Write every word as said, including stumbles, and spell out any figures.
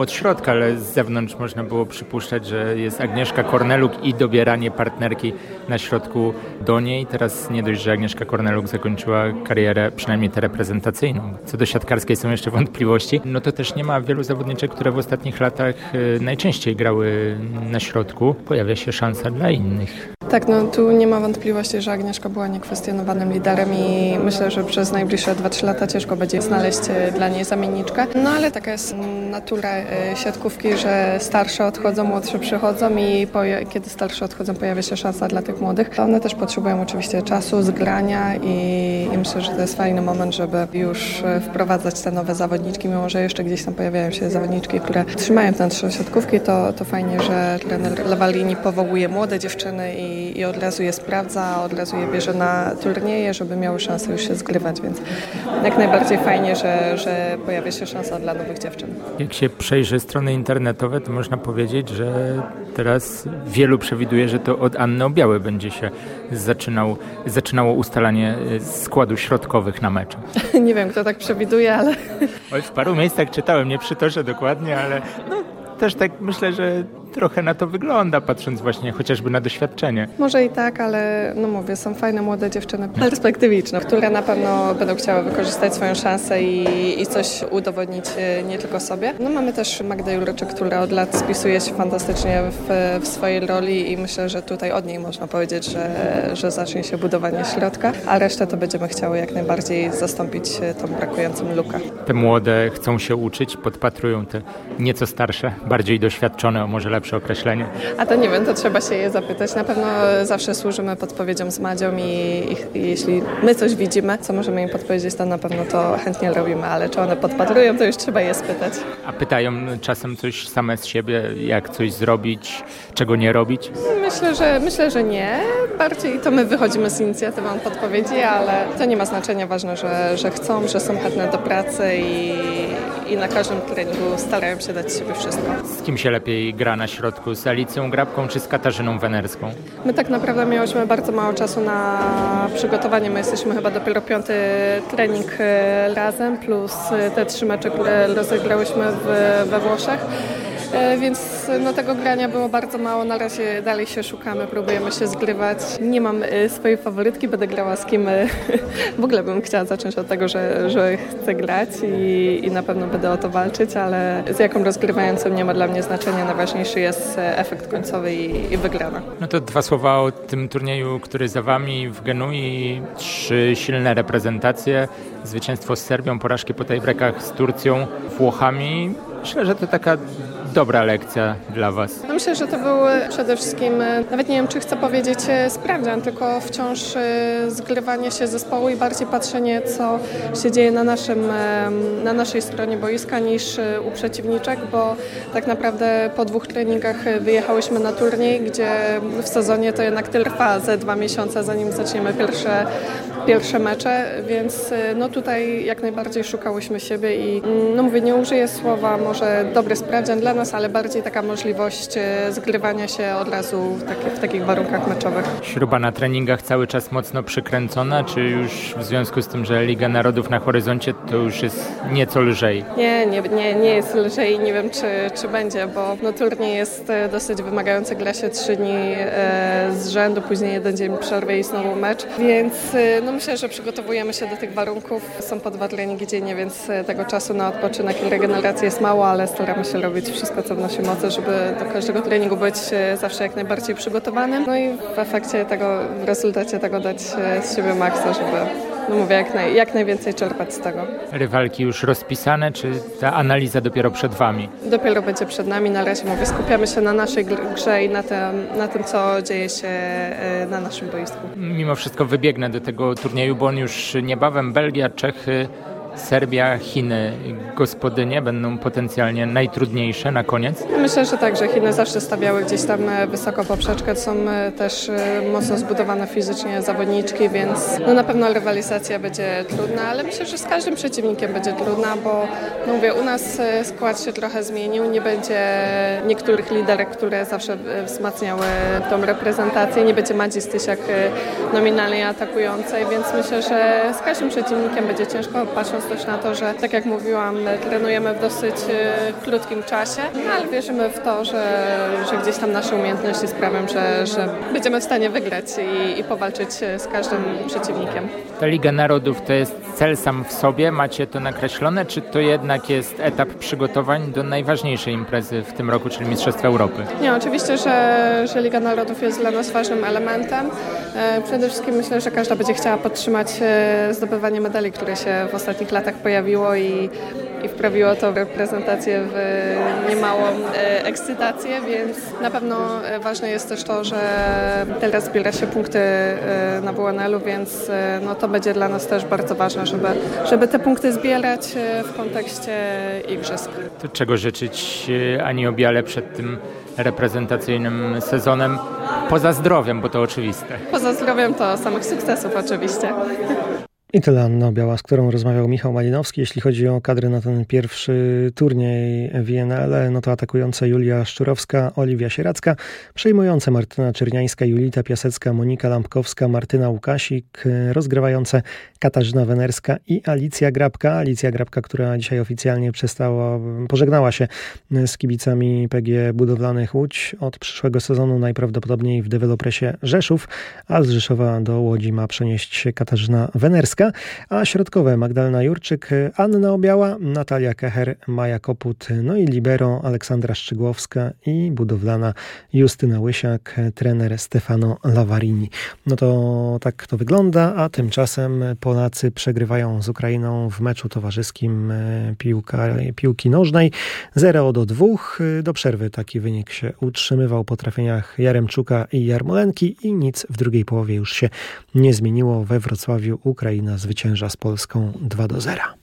od środka, ale z zewnątrz można było przypuszczać, że jest Agnieszka Korneluk i dobieranie partnerki na środku do niej. Teraz nie dość, że Agnieszka Korneluk zakończyła karierę, przynajmniej tę reprezentacyjną. Co do siatkarskiej są jeszcze wątpliwości. No to też nie ma wielu zawodniczek, które w ostatnich latach najczęściej grały na środku. Pojawia się szansa dla innych. Tak, no tu nie ma wątpliwości, że Agnieszka była niekwestionowanym liderem i myślę, że przez najbliższe dwa trzy lata ciężko będzie znaleźć dla niej zamienniczkę. No ale taka jest natura siatkówki, że starsze odchodzą, młodsze przychodzą i poja- kiedy starsze odchodzą, pojawia się szansa dla tych młodych. One też potrzebują oczywiście czasu, zgrania i, i myślę, że to jest fajny moment, żeby już wprowadzać te nowe zawodniczki, mimo że jeszcze gdzieś tam pojawiają się zawodniczki, które trzymają ten trzy siatkówki, to, to fajnie, że trener Lawalini powołuje młode dziewczyny i i od razu je sprawdza, od razu je bierze na turnieje, żeby miały szansę już się zgrywać, więc jak najbardziej fajnie, że, że pojawia się szansa dla nowych dziewczyn. Jak się przejrzy strony internetowe, to można powiedzieć, że teraz wielu przewiduje, że to od Anny Obiałej będzie się zaczynał, zaczynało ustalanie składu środkowych na mecze. Nie wiem, kto tak przewiduje, ale... Oj, w paru miejscach czytałem, nie przytoczę dokładnie, ale no, też tak myślę, że trochę na to wygląda, patrząc właśnie chociażby na doświadczenie. Może i tak, ale no mówię, są fajne młode dziewczyny perspektywiczne, które na pewno będą chciały wykorzystać swoją szansę i, i coś udowodnić nie tylko sobie. No mamy też Magdę Jurczyk, która od lat spisuje się fantastycznie w, w swojej roli i myślę, że tutaj od niej można powiedzieć, że, że zacznie się budowanie środka, a resztę to będziemy chciały jak najbardziej zastąpić tą brakującą lukę. Te młode chcą się uczyć, podpatrują te nieco starsze, bardziej doświadczone, o może lepsze określenie. A to nie wiem, to trzeba się je zapytać. Na pewno zawsze służymy podpowiedziom z Madzią i, i, i jeśli my coś widzimy, co możemy im podpowiedzieć, to na pewno to chętnie robimy, ale czy one podpatrują, to już trzeba je spytać. A pytają czasem coś same z siebie, jak coś zrobić, czego nie robić? Myślę, że myślę, że nie. Bardziej to my wychodzimy z inicjatywą podpowiedzi, ale to nie ma znaczenia. Ważne, że, że chcą, że są chętne do pracy i, i na każdym treningu starają się dać z siebie wszystko. Z kim się lepiej gra na środku? Z Alicją Grabką czy z Katarzyną Wenerską? My tak naprawdę miałyśmy bardzo mało czasu na przygotowanie. My jesteśmy chyba dopiero piąty trening razem, plus te trzy mecze, które rozegrałyśmy w, we Włoszech. Więc no, tego grania było bardzo mało. Na razie dalej się szukamy, próbujemy się zgrywać. Nie mam swojej faworytki, będę grała z kim w ogóle bym chciała zacząć od tego, że, że chcę grać i, i na pewno będę o to walczyć, ale z jaką rozgrywającą nie ma dla mnie znaczenia. Najważniejszy jest efekt końcowy i, i wygrana. No to dwa słowa o tym turnieju, który za wami w Genui. Trzy silne reprezentacje, zwycięstwo z Serbią, porażki po tiebreakach z Turcją, Włochami. Myślę, że to taka dobra lekcja dla was. No myślę, że to był przede wszystkim, nawet nie wiem, czy chcę powiedzieć sprawdzian, tylko wciąż zgrywanie się zespołu i bardziej patrzenie, co się dzieje na, naszym, na naszej stronie boiska niż u przeciwniczek, bo tak naprawdę po dwóch treningach wyjechałyśmy na turniej, gdzie w sezonie to jednak trwa ze dwa miesiące, zanim zaczniemy pierwsze pierwsze mecze, więc no tutaj jak najbardziej szukałyśmy siebie i no mówię, nie użyję słowa może dobry sprawdzian dla nas, ale bardziej taka możliwość zgrywania się od razu w, taki, w takich warunkach meczowych. Śruba na treningach cały czas mocno przykręcona, czy już w związku z tym, że Liga Narodów na horyzoncie, to już jest nieco lżej? Nie, nie, nie, nie jest lżej, nie wiem czy, czy będzie, bo no, turniej jest dosyć wymagający, gra się trzy dni e, z rzędu, później jeden dzień przerwy i znowu mecz, więc no myślę, że przygotowujemy się do tych warunków. Są po dwa treningi dziennie, więc tego czasu na odpoczynek i regenerację jest mało, ale staramy się robić wszystko, co w naszej mocy, żeby do każdego treningu być zawsze jak najbardziej przygotowanym. No i w efekcie tego, w rezultacie tego dać z siebie maksa, żeby, no mówię, jak, naj, jak najwięcej czerpać z tego. Rywalki już rozpisane, czy ta analiza dopiero przed wami? Dopiero będzie przed nami. Na razie mówię, skupiamy się na naszej grze i na tym, na tym, co dzieje się na naszym boisku. Mimo wszystko wybiegnę do tego turnieju, bo on już niebawem Belgia, Czechy, Serbia, Chiny, gospodynie będą potencjalnie najtrudniejsze na koniec? Myślę, że tak, że Chiny zawsze stawiały gdzieś tam wysoko poprzeczkę. Są też mocno zbudowane fizycznie zawodniczki, więc no na pewno rywalizacja będzie trudna, ale myślę, że z każdym przeciwnikiem będzie trudna, bo no mówię, u nas skład się trochę zmienił. Nie będzie niektórych liderek, które zawsze wzmacniały tą reprezentację. Nie będzie Madzi Stysiak nominalnie atakującej, więc myślę, że z każdym przeciwnikiem będzie ciężko, patrząc patrząc też na to, że tak jak mówiłam, trenujemy w dosyć krótkim czasie, no, ale wierzymy w to, że, że gdzieś tam nasze umiejętności sprawią, że, że będziemy w stanie wygrać i, i powalczyć z każdym przeciwnikiem. Ta Liga Narodów to jest cel sam w sobie? Macie to nakreślone, czy to jednak jest etap przygotowań do najważniejszej imprezy w tym roku, czyli Mistrzostwa Europy? Nie, oczywiście, że, że Liga Narodów jest dla nas ważnym elementem. Przede wszystkim myślę, że każda będzie chciała podtrzymać zdobywanie medali, które się w ostatnich latach pojawiło i, i wprawiło to w reprezentację w niemałą ekscytację, więc na pewno ważne jest też to, że teraz zbiera się punkty na W N L-u, więc no, to będzie dla nas też bardzo ważne, żeby, żeby te punkty zbierać w kontekście igrzysk. To czego życzyć Ani Obiale przed tym reprezentacyjnym sezonem? Poza zdrowiem, bo to oczywiste. Poza zdrowiem to samych sukcesów oczywiście. I tyle Anna Obiała, z którą rozmawiał Michał Malinowski. Jeśli chodzi o kadry na ten pierwszy turniej W N L, no to atakujące Julia Szczurowska, Oliwia Sieracka, przejmujące Martyna Czerniańska, Julita Piasecka, Monika Lampkowska, Martyna Łukasik, rozgrywające Katarzyna Wenerska i Alicja Grabka. Alicja Grabka, która dzisiaj oficjalnie przestała, pożegnała się z kibicami P G Budowlanych Łódź. Od przyszłego sezonu najprawdopodobniej w Dewelopresie Rzeszów, a z Rzeszowa do Łodzi ma przenieść się Katarzyna Wenerska. A środkowe Magdalena Jurczyk, Anna Obiała, Natalia Kecher, Maja Koput, no i libero Aleksandra Szczygłowska i budowlana Justyna Łysiak, trener Stefano Lavarini. No to tak to wygląda, a tymczasem Polacy przegrywają z Ukrainą w meczu towarzyskim piłka, piłki nożnej zero do dwóch. Do przerwy taki wynik się utrzymywał po trafieniach Jaremczuka i Jarmolenki i nic w drugiej połowie już się nie zmieniło. We Wrocławiu Ukraina zwycięża z Polską dwa do zera.